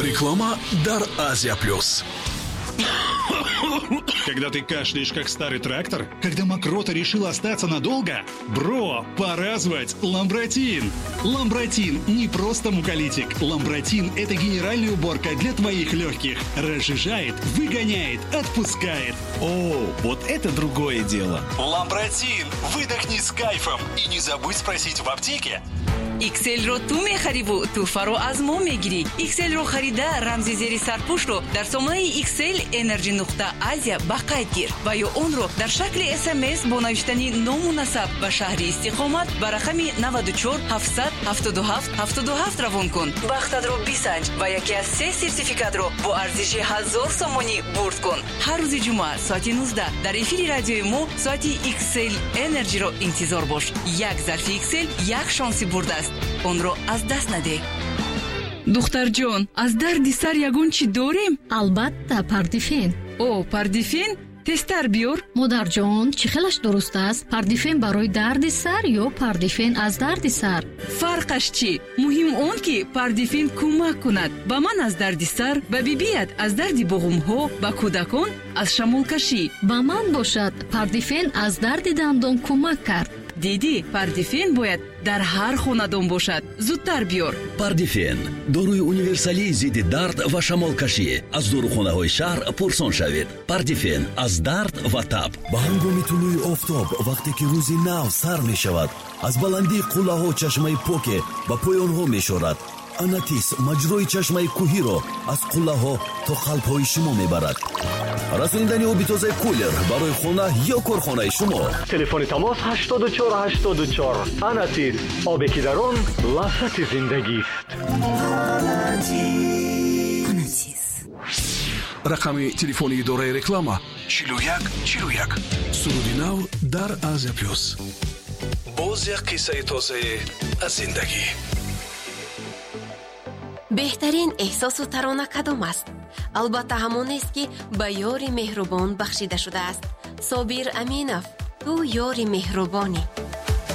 Реклама дар Азия Плюс. Когда ты кашляешь, как старый трактор? Когда мокрота решила остаться надолго? Бро, пора звать Ламбротин. Ламбротин не просто муколитик. Ламбротин – это генеральная уборка для твоих легких. Разжижает, выгоняет, отпускает. О, вот это другое дело. Ламбротин. Выдохни с кайфом. И не забудь спросить в аптеке. XL-ро ту мехарибу, туфаро аз мо мегири. XL-ро харида рамзи зери сарпушро дар сомонаи XL Energy нуқта Азия ба қайд гир ва ё онро дар шакли SMS бо навиштани ному насаб ва шаҳри истиқомат ба рақами 94 700 77 77 равон кун. Бахтадро бисанҷ ва яке аз 3 сертификатро бо арзиши 1000 сомонӣ бурд кун. ҳар рӯзи ҷумъа соати 19 дар эфири радиои мо соати XL Energy-ро интизор бош. Як зарфи XL, як шонси бурд аст. онро аз даст надеҳ. духтарҷон, аз дарди сар ягон чӣ дорем? албатта, пардифен. о, пардифен? тестар биёр. модарҷон, чӣ хелаш дуруст аст? Пардифен барои дарди сар ё пардифен аз дарди сар? фарқаш чӣ? муҳим он ки пардифен кӯмак кунад ба ман аз дарди сар, ба бибият аз дарди буғумҳо, ба кӯдакон аз шамолкашӣ. ба ман бошад, пардифен аз дарди дандон кӯмак кард. диди, пардифен бояд дар ҳар хонадон бошад. зудтар биёр. пардифен доруи универсалии зидди дард ва шамолкашӣ. аз дорухонаҳои шаҳр пурсон шавед. пардифен аз дард ва таб. ба ҳангоми тулӯи офтоб, вақте ки рӯзи нав сар мешавад, аз баландии қуллаҳо чашмаи поке ба поёнҳо мешорад. анатис маҷрои чашмаи кӯҳиро аз қуллаҳо то қалбҳои шумо мебарад. расонидани оби тозаи кулер барои хона ё корхонаи шумо. телефони тамос 8484. анатис, обе ки дар он лаззати зиндагист. Анатис. рақами телефони идораи реклама 41 41. суруди нав дар Азия Плюс. боз як қиссаи тозае аз зиндагӣ. беҳтарин эҳсосу тарона кадом аст? албатта ҳамонест ки ба ёри меҳрубон бахшида шудааст. собир аминов, ту ёри меҳрубонӣ.